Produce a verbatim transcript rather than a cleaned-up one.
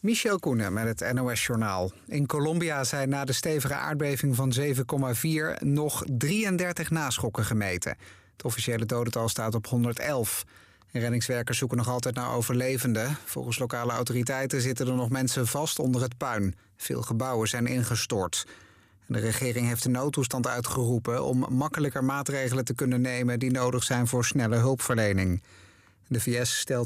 Michel Koenen met het N O S-journaal. In Colombia zijn na de stevige aardbeving van zeven komma vier nog drieëndertig naschokken gemeten. Het officiële dodental staat op honderdelf. Reddingswerkers zoeken nog altijd naar overlevenden. Volgens lokale autoriteiten zitten er nog mensen vast onder het puin. Veel gebouwen zijn ingestort. De regering heeft de noodtoestand uitgeroepen om makkelijker maatregelen te kunnen nemen die nodig zijn voor snelle hulpverlening. De V S stelt